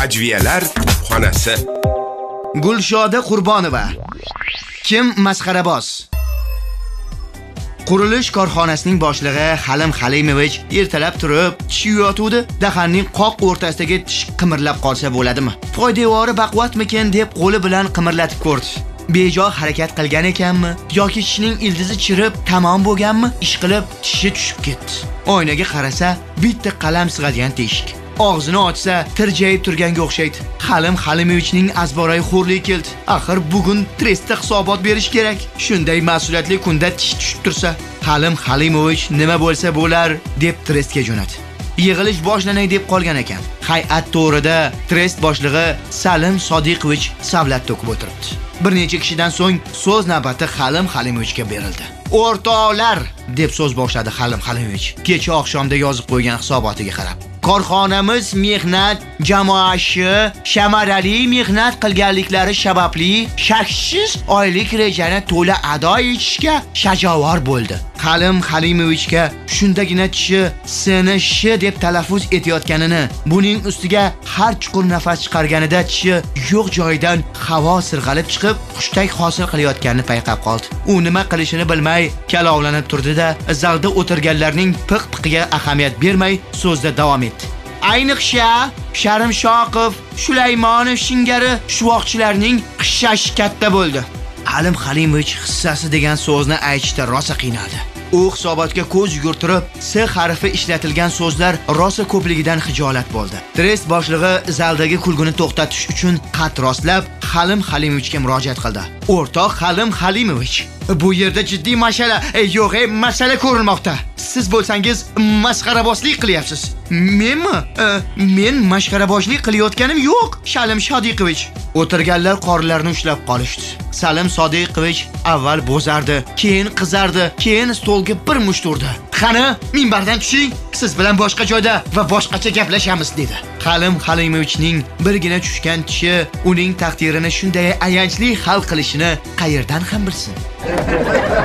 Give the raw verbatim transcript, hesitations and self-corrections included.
Ajviyalar xonasi. Gulshoda Qurbonova. Kim masxaraboz? Qurilish korxonasining boshlig'i Halim Halimovich ertalab turib tish yotuvdi. Dahanning qoq o'rtasidagi tish qimirlab qolsa bo'ladimi? Poydevori baquvvatmikin deb qo'li bilan qimirlatib ko'rdi. Bejo harakat qilgan ekanmi yoki tishning ildizi chirib tamom bo'lganmi? Ishqilib tishi tushib ketdi. Oynaga qarasa, bitta qalam sig'adigan teshik. Og'zini ochsa, tirjayib turganga o'xshaydi. Halim Halimovichning azboray xo'rlik keldi. Axir bugun trestda hisobot berish kerak. Shunday mas'uliyatli kunda tish tushib tursa, Halim Halimovich nima bo'lsa bo'lar deb trestga jo'nadi. Yig'ilish boshlanay deb qolgan ekan. Hay'at to'rida trest boshlig'i Salim Sodiqovich savlat to'kib o'tiribdi. Bir necha kishidan so'ng so'z navbati Halim Halimovichga berildi. "O'rtoqlar", deb so'z boshladi Halim Halimovich. Kecha oqshomda yozib qo'ygan hisobotiga qarab. Korxonamiz mehnat jamoashi samarali mehnat qilganliklari sababli shaksiz oylik rejani to'la ado etishga shajovor bo'ldi. Halim Halimovichga shundagina tishi seni shi deb talaffuz etayotganini, buning ustiga har chuqur nafas chiqarganida tishi yo'q joyidan havo sirg'alib chiqib, xushtak hosil qilayotganini payqab qoldi. U nima qilishini bilmay kalovlanib turdi-da, zalda o'tirganlarning piq-piqiga ahamiyat bermay so'zda davom etdi. Ayniqsa Sharimshoqov, Sulaymonov singari shuvoqchilarning qishashi katta bo'ldi. Halim Halimovich hissasi degan so'zni aytishda rosa qiynaldi. U hisobotga ko'z yugurtirib, S harfi ishlatilgan so'zlar rosa ko'pligidan xijolat bo'ldi. Trest boshlig'i zaldagi kulguni to'xtatish uchun qat rostlab Halim Halimovichga murojaat qildi. "O'rtoq Halim Halimovich, bu yerda jiddiy masala, e, yo'q, e, masala ko'rilmoqda. Siz bo'lsangiz masxarabozlik qilyapsiz." "Menmi? E, men masxarabozlik qilayotganim yo'q, Salim Sodiqovich." O'tirganlar qorilarni ushlab qolishdi. Salim Sodiqovich avval bo'zardi, keyin qizardi, keyin stolga bir musht urdi. "Qani, minbardan tushing, siz bilan boshqa joyda va boshqacha gaplashamiz", dedi. Halim Halimovichning birgina tushgan tishi uning taqdirini shunday ayanchli hal qilishini qayerdan ham bilsin?